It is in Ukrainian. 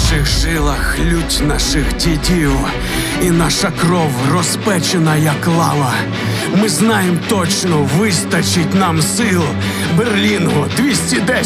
наших жилах лють наших дідів, і наша кров розпечена, як лава. Ми знаємо точно, вистачить нам сил. Берлінгу 210